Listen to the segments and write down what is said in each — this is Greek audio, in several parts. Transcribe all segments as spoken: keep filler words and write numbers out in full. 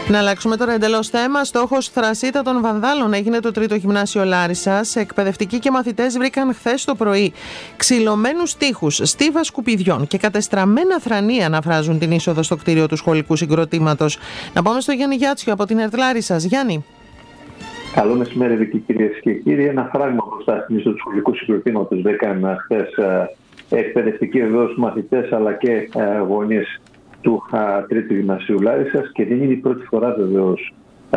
Να αλλάξουμε τώρα εντελώς θέμα. Στόχος θρασίτα των βανδάλων έγινε το τρίτο γυμνάσιο Λάρισσας. Εκπαιδευτικοί και μαθητές βρήκαν χθες το πρωί ξυλωμένους τοίχους, στίβα σκουπιδιών και κατεστραμμένα θρανία να φράζουν την είσοδο στο κτίριο του σχολικού συγκροτήματος. Να πάμε στο Γιάννη Γιάτσιο από την ΕΡΤ Λάρισσας. Γιάννη. Καλό μεσημέρι, Βίκη, κυρίες και κύριοι. Ένα φράγμα μπροστά στην είσοδο του σχολικού συγκροτήματος βρήκαν χθες εκπαιδευτικοί βεβαίως μαθητές αλλά και γονείς του τρίτου γυμνασίου Λάρισσας, και δεν είναι η πρώτη φορά βεβαίως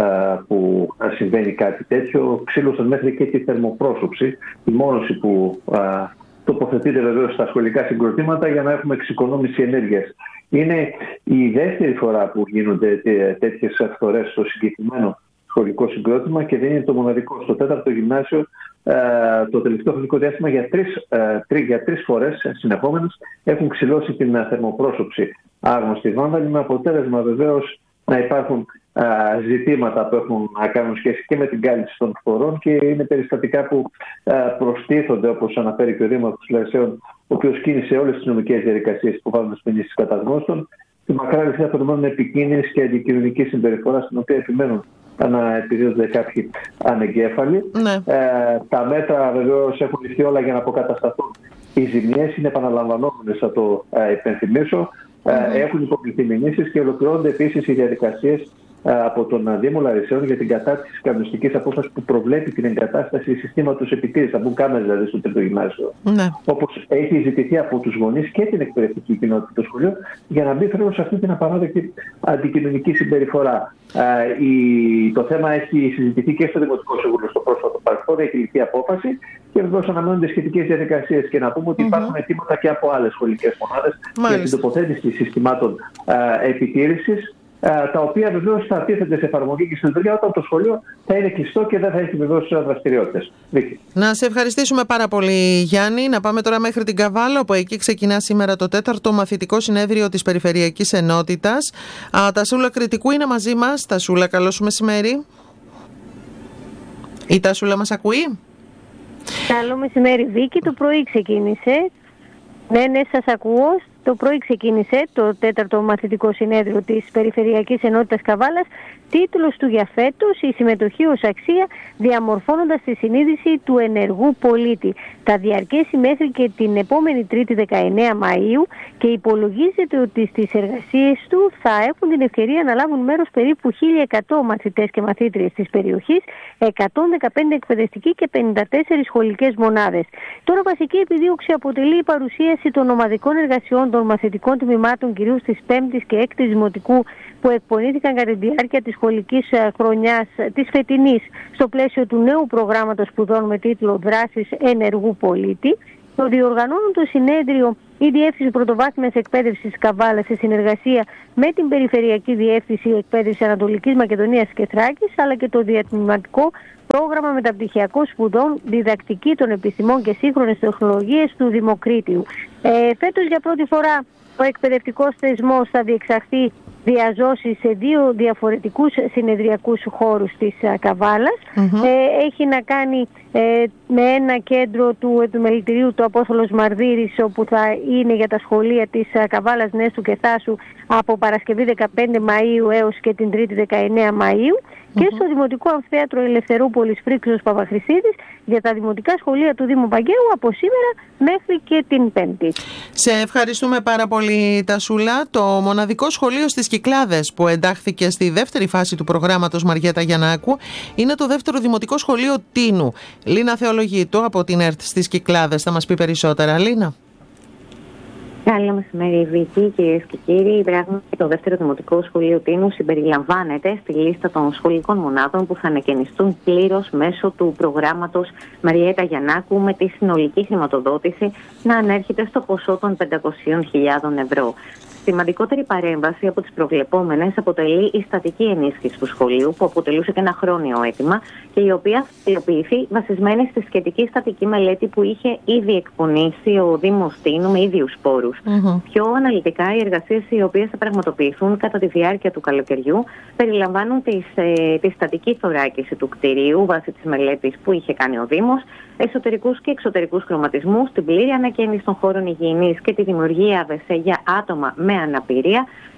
που συμβαίνει κάτι τέτοιο. Ξύλωσαν μέχρι και τη θερμοπρόσωψη, η μόνωση που α, τοποθετείται βεβαίως στα σχολικά συγκροτήματα για να έχουμε εξοικονόμηση ενέργειας. Είναι η δεύτερη φορά που γίνονται τέτοιες φθορές στο συγκεκριμένο σχολικό συγκρότημα και δεν είναι το μοναδικό. Στο τέταρτο γυμνάσιο το τελευταίο χρονικό διάστημα για τρεις, για τρεις φορές συνεχόμενες έχουν ξυλώσει την θερμοπρόσωψη άγνωστοι βάνδαλοι, με αποτέλεσμα βεβαίως να υπάρχουν α, ζητήματα που έχουν να κάνουν σχέση και με την κάλυψη των χωρών, και είναι περιστατικά που α, προστίθονται, όπως αναφέρει και ο Δήμαρχος Λαρισσαίων, ο οποίος κίνησε όλες τις νομικές διαδικασίες που βάλουν στις μηνύσεις καταγνώστων. Τη μακρά λυσία προτιμώνουν επικίνδυνης και αντικοινωνική συμπεριφορά, στην οποία επιμένουν να επιδίδονται κάποιοι ανεγκέφαλοι. Ναι. Ε, τα μέτρα βεβαίως έχουν ληφθεί όλα για να αποκατασταθούν οι ζημιές, είναι επαναλαμβανόμενες, θα το ε, υπενθυμίσω. Mm-hmm. Ε, έχουν υποβληθεί μηνύσεις και ολοκληρώνονται επίσης οι διαδικασίες ε, από τον Δήμο Λαρισσαίων για την κατάρτιση της κανονιστικής απόφασης που προβλέπει την εγκατάσταση συστήματος επιτήρησης, θα μπουν κάμερες δηλαδή στο τρίτο γυμνάσιο. Mm-hmm. Όπως έχει ζητηθεί από τους γονείς και την εκπαιδευτική κοινότητα του σχολείου, για να μπει φρένο σε αυτή την απαράδεκτη αντικοινωνική συμπεριφορά. Uh, η, το θέμα έχει συζητηθεί και στο Δημοτικό Συμβούλιο στο πρόσφατο παρελθόν, έχει ληφθεί απόφαση και βεβαίως αναμένονται σχετικές διαδικασίες. Και να πούμε ότι mm-hmm. υπάρχουν αιτήματα και από άλλες σχολικές μονάδες για την τοποθέτηση συστημάτων uh, επιτήρησης, uh, τα οποία βεβαίως θα τίθενται σε εφαρμογή και στη λειτουργία όταν το σχολείο θα είναι κλειστό και δεν θα έχει βεβαίως δραστηριότητες. Να σε ευχαριστήσουμε πάρα πολύ, Γιάννη. Να πάμε τώρα μέχρι την Καβάλα, όπου εκεί ξεκινά σήμερα το τέταρτο μαθητικό συνέδριο της Περιφερειακής Ενότητας. Α, Τασούλα Κρητικού είναι μαζί μας. Τασούλα, καλό σου μεσημέρι. Η Τασούλα μας ακούει? Καλό μεσημέρι, Βίκη. Το πρωί ξεκίνησε. Ναι, ναι, σας ακούω. Το πρωί ξεκίνησε το τέταρτο μαθητικό συνέδριο της Περιφερειακής Ενότητας Καβάλας. Τίτλος του για φέτος: η συμμετοχή ως αξία, διαμορφώνοντας τη συνείδηση του ενεργού πολίτη. Θα διαρκέσει μέχρι και την επόμενη Τρίτη δεκαεννέα Μαΐου και υπολογίζεται ότι στις εργασίες του θα έχουν την ευκαιρία να λάβουν μέρος περίπου χίλια εκατό μαθητές και μαθήτριες της περιοχής, εκατόν δεκαπέντε εκπαιδευτικοί και πενήντα τέσσερις σχολικές μονάδες. Τώρα βασική επιδίωξη αποτελεί η παρουσίαση των ομαδικών εργασιών των μαθητικών τμήματων, κυρίως της πέμπτης και έκτης Δημοτικού, που εκπονήθηκαν κατά τη διάρκεια της σχολικής χρονιάς της φετινής στο πλαίσιο του νέου προγράμματος σπουδών με τίτλο «Δράσεις ενεργού πολίτη». Το διοργανώνουν το συνέδριο η Διεύθυνση Πρωτοβάθμιας Εκπαίδευσης Καβάλας σε συνεργασία με την Περιφερειακή Διεύθυνση Εκπαίδευσης Ανατολικής Μακεδονίας και Θράκης, αλλά και το Διατμηματικό Πρόγραμμα Μεταπτυχιακών Σπουδών Διδακτική των Επιστημών και Σύγχρονες Τεχνολογίες του Δημοκρίτιου. Ε, φέτος για πρώτη φορά ο εκπαιδευτικός θεσμός θα διεξαχθεί διαζώσει σε δύο διαφορετικούς συνεδριακούς χώρους της Καβάλας. Mm-hmm. Ε, έχει να κάνει ε, με ένα κέντρο του επιμελητηρίου του Απόστολος Μαρδύρης, όπου θα είναι για τα σχολεία της Καβάλας, Νέστου και Θάσου από Παρασκευή δεκαπέντε Μαΐου έως και την Τρίτη δεκαεννέα Μαΐου. Mm-hmm. Και στο Δημοτικό Αμφιθέατρο Ελευθερούπολης Φρίξος Παπαχρησίδης για τα δημοτικά σχολεία του Δήμου Παγκαίου από σήμερα μέχρι και την Πέμπτη. Σε ευχαριστούμε πάρα πολύ, Τασούλα. Το μοναδικό σχολείο στις Κυκλάδες που εντάχθηκε στη δεύτερη φάση του προγράμματος Μαριέτα Γιαννάκου είναι το δεύτερο δημοτικό σχολείο Τίνου. Λίνα Θεολογήτου από την ΕΡΤ στις Κυκλάδες θα μας πει περισσότερα. Λίνα. Καλό μεσημέρι, Βίκη, κυρίες και κύριοι. Πράγματι, το δεύτερο δημοτικό σχολείο Τίνου συμπεριλαμβάνεται στη λίστα των σχολικών μονάδων που θα ανακαινιστούν πλήρως μέσω του προγράμματος Μαριέτα Γιαννάκου, με τη συνολική χρηματοδότηση να ανέρχεται στο ποσό των πεντακόσιες χιλιάδες ευρώ. Σημαντικότερη παρέμβαση από τις προβλεπόμενες αποτελεί η στατική ενίσχυση του σχολείου, που αποτελούσε και ένα χρόνιο αίτημα και η οποία θα υλοποιηθεί βασισμένη στη σχετική στατική μελέτη που είχε ήδη εκπονήσει ο Δήμος Τίνου με ίδιους πόρους. Mm-hmm. Πιο αναλυτικά, οι εργασίες οι οποίες θα πραγματοποιηθούν κατά τη διάρκεια του καλοκαιριού περιλαμβάνουν τις, ε, τη στατική θωράκιση του κτηρίου βάσει της μελέτης που είχε κάνει ο Δήμος, εσωτερικούς και εξωτερικούς χρωματισμούς, την πλήρη ανακαίνιση των χώρων υγιεινής και τη δημιουργία ΑΒΣ για άτομα με αναπηρία,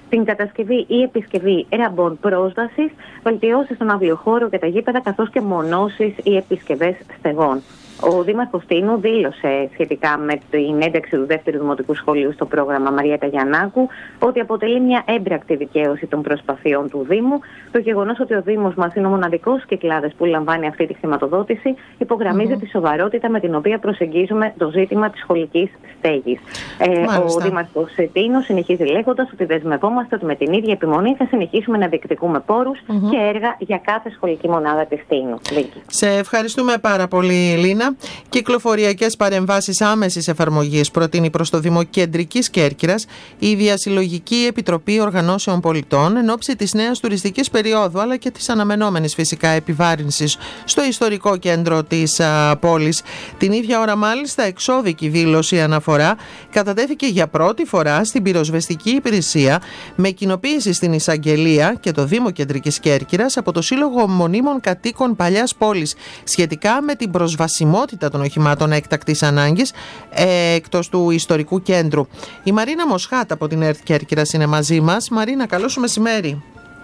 την κατασκευή ή επισκευή ραμπών πρόσβασης, βελτιώσεις στον αυλιοχώρο και τα γήπεδα, καθώς και μονώσεις ή επισκευές στεγών. Ο Δήμαρχος Τίνου δήλωσε σχετικά με την ένταξη του δεύτερου δημοτικού σχολείου στο πρόγραμμα Μαριέτα Γιαννάκου ότι αποτελεί μια έμπρακτη δικαίωση των προσπαθειών του Δήμου. Το γεγονός ότι ο Δήμος μας είναι ο μοναδικός Κυκλάδες που λαμβάνει αυτή τη χρηματοδότηση υπογραμμίζει mm-hmm. τη σοβαρότητα με την οποία προσεγγίζουμε το ζήτημα της σχολικής στέγης. Ε, ο Δήμαρχος Τίνου συνεχίζει λέγοντας ότι δεσμευόμαστε ότι με την ίδια επιμονή θα συνεχίσουμε να διεκδικούμε πόρους mm-hmm. και έργα για κάθε σχολική μονάδα της Τίνου. Σε ευχαριστούμε πάρα πολύ, Λίνα. Κυκλοφοριακές παρεμβάσεις άμεσης εφαρμογής προτείνει προς το Δήμο Κεντρικής Κέρκυρας η Διασυλλογική Επιτροπή Οργανώσεων Πολιτών εν ώψη της νέας τουριστικής περίοδου αλλά και της αναμενόμενης φυσικά επιβάρυνσης στο ιστορικό κέντρο της α, πόλης. Την ίδια ώρα μάλιστα εξώδικη δήλωση αναφορά κατατέθηκε για πρώτη φορά στην πυροσβεστική υπηρεσία με κοινοποίηση στην Εισαγγελία και το Δήμο Κεντρικής Κέρκυρας από το Σύλλογο Μονίμων Κατοίκων Παλιάς Πόλης σχετικά με την προσβασιμότητα των οχημάτων έκτακτης ανάγκης ε, εκτός του ιστορικού κέντρου. Η Μαρίνα Μοσχάτα από την ΕΡΤ Κέρκυρας είναι μαζί μας. Μαρίνα, καλό σου μεσημέρι.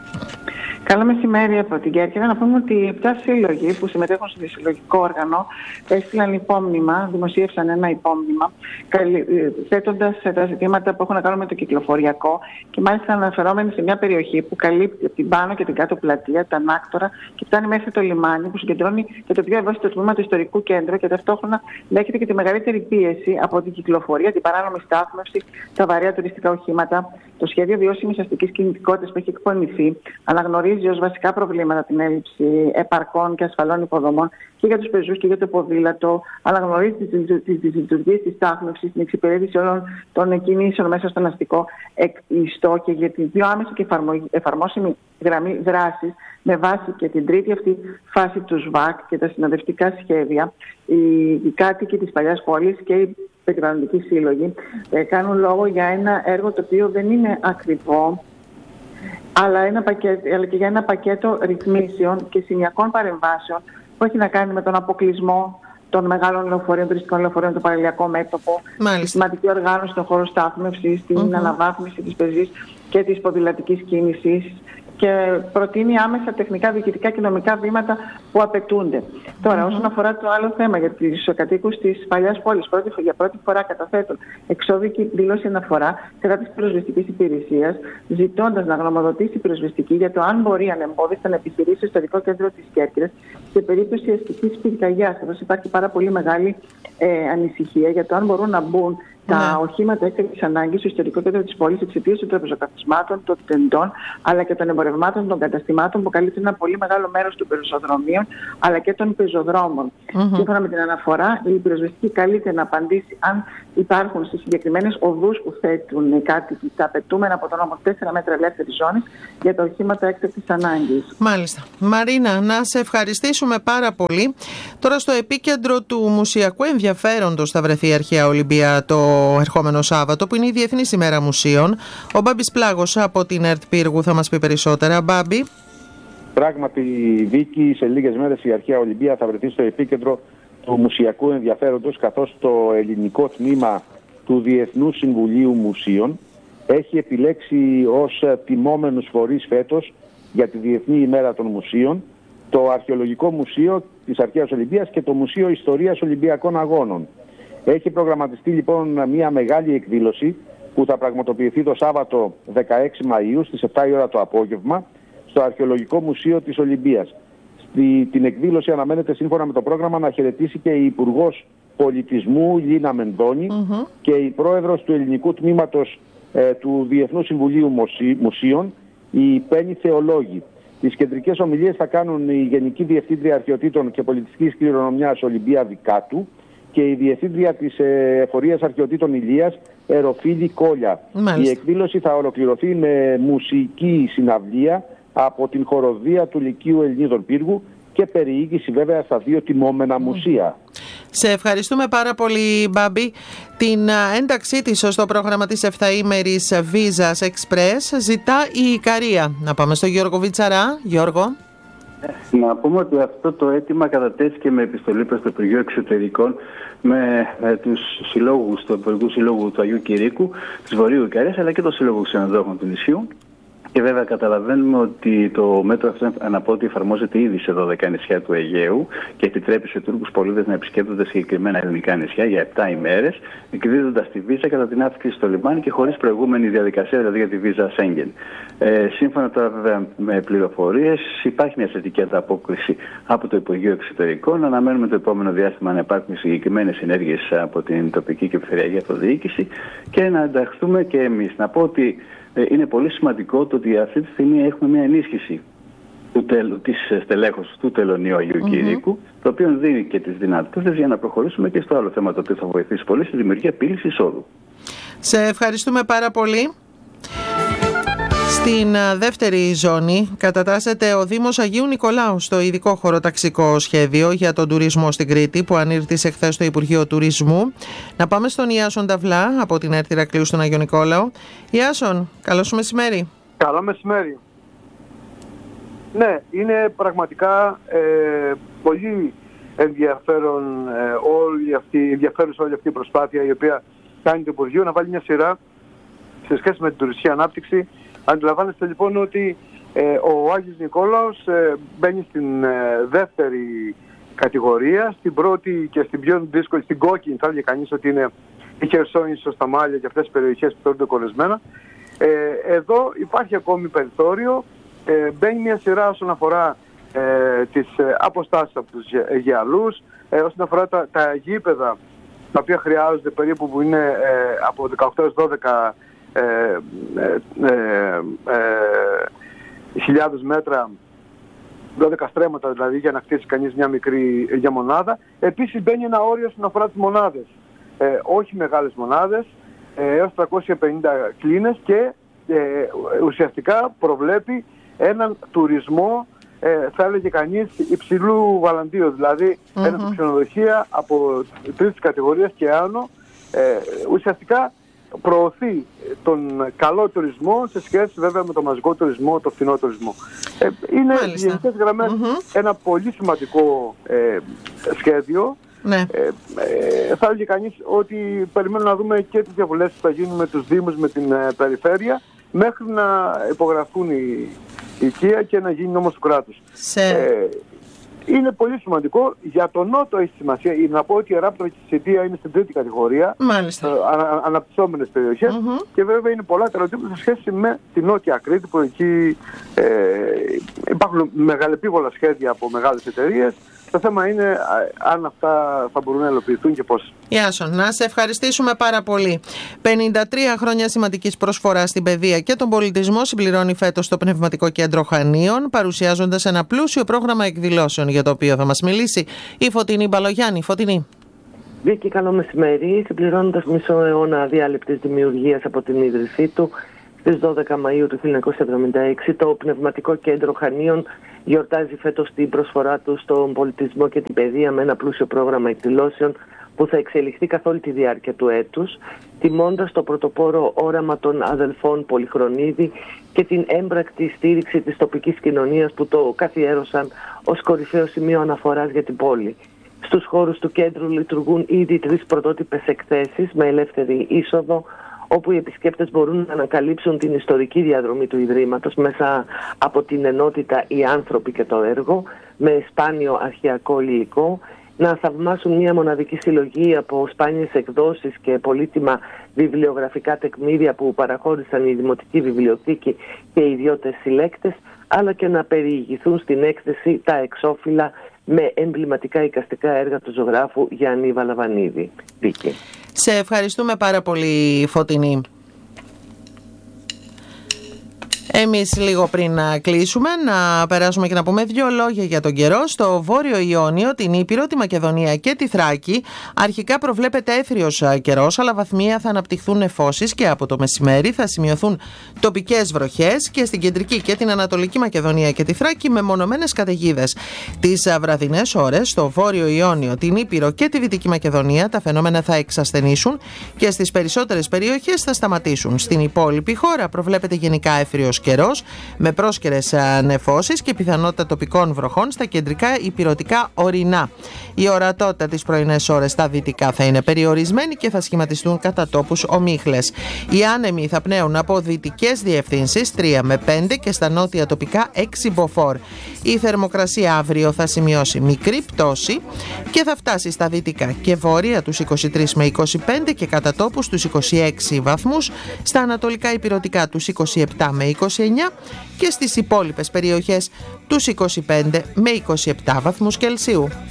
Καλό μεσημέρι από την Κέρκυρα. Να πούμε ότι οι επτά σύλλογοι που συμμετέχουν στο συλλογικό όργανο έστειλαν υπόμνημα, δημοσίευσαν ένα υπόμνημα, θέτοντας τα ζητήματα που έχουν να κάνουν με το κυκλοφοριακό και μάλιστα αναφερόμενοι σε μια περιοχή που καλύπτει την πάνω και την κάτω πλατεία, τα ανάκτορα και φτάνει μέχρι το λιμάνι, που συγκεντρώνει και το πιο ευαίσθητο τμήμα του ιστορικού κέντρου και ταυτόχρονα δέχεται και τη μεγαλύτερη πίεση από την κυκλοφορία, την παράνομη στάθμευση, τα βαρέα τουριστικά οχήματα. Το σχέδιο βιώσιμης αστικής κινητικότητας που έχει εκπονηθεί αναγνωρίζει ως βασικά προβλήματα την έλλειψη επαρκών και ασφαλών υποδομών και για τους πεζούς και για το ποδήλατο, αναγνωρίζει τις λειτουργίες της στάθμευσης, την εξυπηρέτηση όλων των κινήσεων μέσα στον αστικό ιστό και για την πιο άμεση και εφαρμόσιμη γραμμή δράσης με βάση και την τρίτη αυτή φάση του ΣΒΑΚ και τα συνοδευτικά σχέδια. Οι κάτοικοι της παλιάς πόλης και οι περιβαλλοντικοί σύλλογοι ε, κάνουν λόγο για ένα έργο το οποίο δεν είναι ακριβό, αλλά, ένα πακέτο, αλλά και για ένα πακέτο ρυθμίσεων και σημειακών παρεμβάσεων που έχει να κάνει με τον αποκλεισμό των μεγάλων λεωφορείων, τουριστικών λεωφορείων, το παραλιακό μέτωπο, τη σημαντική οργάνωση των χώρων στάθμευσης, την mm-hmm. αναβάθμιση της πεζής και της ποδηλατικής κίνησης και προτείνει άμεσα τεχνικά, διοικητικά και νομικά βήματα που απαιτούνται. Τώρα, mm-hmm. όσον αφορά το άλλο θέμα για τους κατοίκους της παλιάς πόλης, πρώτη, για πρώτη φορά καταθέτουν εξώδικη δήλωση αναφορά κατά της πυροσβεστικής υπηρεσίας, ζητώντας να γνωμοδοτήσει η πυροσβεστική για το αν μπορεί ανεμπόδιστα να επιχειρήσει στο ιστορικό κέντρο της Κέρκυρας σε περίπτωση αστικής πυρκαγιάς. Εδώ υπάρχει πάρα πολύ μεγάλη ε, ανησυχία για το αν μπορούν να μπουν τα yeah. οχήματα έκτακτης ανάγκης στο ιστορικό κέντρο της πόλης εξαιτίας των τραπεζοκαθισμάτων, των τεντών αλλά και των εμπορευμάτων των καταστημάτων που καλύπτουν ένα πολύ μεγάλο μέρος των πεζοδρομίων αλλά και των πεζοδρόμων. Mm-hmm. Σύμφωνα με την αναφορά, η πυροσβεστική καλείται να απαντήσει αν υπάρχουν στις συγκεκριμένες οδούς που θέτουν οι κάτοικοι τα απαιτούμενα από τον νόμο τέσσερα μέτρα ελεύθερη ζώνη για τα οχήματα έκτακτης ανάγκης. Μάλιστα. Μαρίνα, να σε ευχαριστήσουμε πάρα πολύ. Τώρα στο επίκεντρο του μουσιακού ενδιαφέροντος θα βρεθεί η Αρχαία Ολυμπία το ερχόμενο Σάββατο, που είναι η Διεθνής ημέρα μουσείων. Ο Μπάμπης Πλάγος από την ΕΡΤ Πύργου θα μας πει περισσότερα. Μπάμπη. Πράγματι, Βίκη, σε λίγες μέρες η Αρχαία Ολυμπία θα βρεθεί στο επίκεντρο του μουσιακού ενδιαφέροντος, καθώς το ελληνικό τμήμα του Διεθνούς Συμβουλίου Μουσείων έχει επιλέξει ως τιμόμενους φορείς φέτος για τη Διεθνή ημέρα των Μουσείων το Αρχαιολογικό Μουσείο της Αρχαίας Ολυμπίας και το Μουσείο Ιστορίας Ολυμπιακών Αγώνων. Έχει προγραμματιστεί λοιπόν μια μεγάλη εκδήλωση που θα πραγματοποιηθεί το Σάββατο δεκαέξι Μαΐου στις επτά η ώρα το απόγευμα στο Αρχαιολογικό Μουσείο της Ολυμπίας. Στη, την εκδήλωση αναμένεται σύμφωνα με το πρόγραμμα να χαιρετήσει και η Υπουργός Πολιτισμού Λίνα Μενδώνη mm-hmm. και η Πρόεδρος του Ελληνικού Τμήματος ε, του Διεθνού Συμβουλίου Μουσείων, η Πέννη Θεολόγη. Τις κεντρικές ομιλίες θα κάνουν η Γενική Διευθύντρια Αρχαιοτήτων και Πολιτιστικής Κληρονομιάς Ολυμπία Δικάτου και η Διευθύντρια της Εφορίας Αρχαιοτήτων Ηλίας Εροφίλη Κόλια. Μάλιστα. Η εκδήλωση θα ολοκληρωθεί με μουσική συναυλία από την χοροδία του Λυκείου Ελληνίδων Πύργου και περιήγηση βέβαια στα δύο τιμόμενα μουσεία. Σε ευχαριστούμε πάρα πολύ, Μπάμπη. Την ένταξή της στο πρόγραμμα της επταήμερης Visas Express ζητά η Ικαρία. Να πάμε στο Γιώργο Βιτσαρά. Γιώργο. Να πούμε ότι αυτό το αίτημα κατατέθηκε με επιστολή προς το Υπουργείο Εξωτερικών με, με τους συλλόγους του Υπουργού Συλλόγου του Αγίου Κηρύκου, της Βορείου Ικαρίας, αλλά και το Σύλλογο Ξενοδόχων του νησιού. Και βέβαια καταλαβαίνουμε ότι το μέτρο αυτό αναπότι εφαρμόζεται ήδη σε δώδεκα νησιά του Αιγαίου και επιτρέπει σε Τούρκους πολίτες να επισκέπτονται συγκεκριμένα ελληνικά νησιά για επτά ημέρες, εκδίδοντας τη βίζα κατά την άφηξη στο λιμάνι και χωρίς προηγούμενη διαδικασία, δηλαδή για τη βίζα Σέγγεν. Ε, σύμφωνα τώρα βέβαια με πληροφορίες, υπάρχει μια θετική ανταπόκριση από το Υπουργείο Εξωτερικών. Αναμένουμε το επόμενο διάστημα να υπάρχουν συγκεκριμένες ενέργειες από την τοπική και περιφερειακή αυτοδιοίκηση και να ενταχθούμε και εμείς. Να πω ότι είναι πολύ σημαντικό το ότι αυτή τη στιγμή έχουμε μια ενίσχυση του τελ, της στελέχωσης του τελωνίου Αγίου mm-hmm. Κηρύκου, το οποίο δίνει και τις δυνατότητες για να προχωρήσουμε και στο άλλο θέμα το οποίο θα βοηθήσει πολύ, στη δημιουργία πύλης εισόδου. Σε ευχαριστούμε πάρα πολύ. Στην δεύτερη ζώνη κατατάσσεται ο Δήμος Αγίου Νικολάου στο ειδικό χωροταξικό σχέδιο για τον τουρισμό στην Κρήτη που ανήρτησε χθες στο Υπουργείο Τουρισμού. Να πάμε στον Ιάσον Ταυλά από την ΕΡΤ Ηρακλείου στον Αγιο Νικόλαο. Ιάσον, καλό σου μεσημέρι. Καλό μεσημέρι. Ναι, είναι πραγματικά ε, πολύ ενδιαφέρον ε, όλη αυτή, ενδιαφέρουσα όλη αυτή η προσπάθεια η οποία κάνει το Υπουργείο να βάλει μια σειρά σε σχέση με την τουριστική ανάπτυξη. Αντιλαμβάνεστε λοιπόν ότι ε, ο Άγιος Νικόλαος ε, μπαίνει στην ε, δεύτερη κατηγορία, στην πρώτη και στην πιο δύσκολη, στην κόκκινη θα έλεγε κανείς ότι είναι η Χερσόνησο, τα Μάλια και αυτές τις περιοχές που θεωρούνται κορεσμένα. Ε, εδώ υπάρχει ακόμη περιθώριο, ε, μπαίνει μια σειρά όσον αφορά ε, τις ε, αποστάσεις από τους γε, γεαλούς, ε, όσον αφορά τα, τα γήπεδα τα οποία χρειάζονται περίπου που είναι ε, από δεκαοκτώ έως δώδεκα Ε, ε, ε, ε, χιλιάδες μέτρα, δώδεκα στρέμματα δηλαδή για να χτίσει κανείς μια μικρή για μονάδα. Επίσης μπαίνει ένα όριο όσον αφορά τις μονάδες, ε, όχι μεγάλες μονάδες, ε, έως τριακόσιες πενήντα κλίνες και ε, ουσιαστικά προβλέπει έναν τουρισμό ε, θα έλεγε κανείς υψηλού βαλαντίου, δηλαδή mm-hmm. ένα ξενοδοχεία από τρίτης κατηγορίας και άνω, ε, ουσιαστικά προωθεί τον καλό τουρισμό σε σχέση βέβαια με τον μαζικό τουρισμό, τον φθηνό τουρισμό. Ε, είναι γενικές γραμμές mm-hmm. ένα πολύ σημαντικό ε, σχέδιο. Ναι. Ε, ε, θα έλεγε κανείς ότι περιμένουμε να δούμε και τις διαβουλεύσεις που θα γίνουν με τους Δήμους, με την ε, περιφέρεια, μέχρι να υπογραφούν οι οικία και να γίνει νόμος του κράτους. Σε... Ε, είναι πολύ σημαντικό. Για τον Νότο έχει σημασία. Να πω ότι η Ράπτρα και η Σιτία είναι στην τρίτη κατηγορία. Μάλιστα. ανα, αναπτυσσόμενες περιοχές. Mm-hmm. Και βέβαια είναι πολλά τα ερωτήματα σε σχέση με την Νότια Κρήτη, που εκεί ε, υπάρχουν μεγαλεπίβολα σχέδια από μεγάλες εταιρείες. Το θέμα είναι αν αυτά θα μπορούν να υλοποιηθούν και πώς. Ιάσον, να σε ευχαριστήσουμε πάρα πολύ. πενήντα τρία χρόνια σημαντικής προσφοράς στην παιδεία και τον πολιτισμό συμπληρώνει φέτος το Πνευματικό Κέντρο Χανίων, παρουσιάζοντας ένα πλούσιο πρόγραμμα εκδηλώσεων για το οποίο θα μας μιλήσει η Φωτεινή Μπαλογιάννη. Φωτεινή. Βίκη, καλό μεσημέρι. Συμπληρώνοντας μισό αιώνα αδιάλειπτης δημιουργίας από την ίδρυσή του, στις δώδεκα Μαΐου του χίλια εννιακόσια εβδομήντα έξι, το Πνευματικό Κέντρο Χανίων γιορτάζει φέτος την προσφορά του στον πολιτισμό και την παιδεία με ένα πλούσιο πρόγραμμα εκδηλώσεων που θα εξελιχθεί καθ' όλη τη διάρκεια του έτους, τιμώντας το πρωτοπόρο όραμα των αδελφών Πολυχρονίδη και την έμπρακτη στήριξη της τοπικής κοινωνίας που το καθιέρωσαν ως κορυφαίο σημείο αναφοράς για την πόλη. Στους χώρους του κέντρου λειτουργούν ήδη τρεις πρωτότυπες εκθέσεις με ελεύθερη είσοδο, όπου οι επισκέπτες μπορούν να ανακαλύψουν την ιστορική διαδρομή του Ιδρύματος μέσα από την ενότητα «Οι άνθρωποι και το έργο» με σπάνιο αρχαιακό υλικό, να θαυμάσουν μια μοναδική συλλογή από σπάνιες εκδόσεις και πολύτιμα βιβλιογραφικά τεκμήρια που παραχώρησαν η Δημοτική Βιβλιοθήκη και οι ιδιώτες συλλέκτες, αλλά και να περιηγηθούν στην έκθεση τα εξώφυλλα με εμβληματικά εικαστικά έργα του ζωγράφου Γιάννη Βαλαβανίδη. Βίκη. Σε ευχαριστούμε πάρα πολύ, Φωτεινή. Εμείς λίγο πριν να κλείσουμε, να περάσουμε και να πούμε δύο λόγια για τον καιρό. Στο Βόρειο Ιόνιο, την Ήπειρο, τη Μακεδονία και τη Θράκη αρχικά προβλέπεται έθριος καιρός, αλλά βαθμία θα αναπτυχθούν νεφώσεις και από το μεσημέρι θα σημειωθούν τοπικές βροχές και στην κεντρική και την Ανατολική Μακεδονία και τη Θράκη μεμονωμένες καταιγίδες. Τις βραδινές ώρες στο Βόρειο Ιόνιο, την Ήπειρο και τη Δυτική Μακεδονία τα φαινόμενα θα εξασθενήσουν και στις περισσότερες περιοχές θα σταματήσουν. Στην υπόλοιπη χώρα προβλέπεται γενικά έθριος ήλιος καιρός με πρόσκαιρες νεφώσεις και πιθανότητα τοπικών βροχών στα κεντρικά υπηρετικά ορεινά. Η ορατότητα τις πρωινές ώρες στα δυτικά θα είναι περιορισμένη και θα σχηματιστούν κατά τόπους ομίχλες. Οι άνεμοι θα πνέουν από δυτικές διευθύνσεις τρία με πέντε και στα νότια τοπικά έξι μποφόρ. Η θερμοκρασία αύριο θα σημειώσει μικρή πτώση και θα φτάσει στα δυτικά και βόρεια τους είκοσι τρεις με είκοσι πέντε και κατά τόπους τους είκοσι έξι βαθμούς, στα ανατολικά υπηρετικά τους είκοσι επτά με είκοσι εννιά και στις υπόλοιπες περιοχές τους είκοσι πέντε με είκοσι επτά βαθμούς Κελσίου.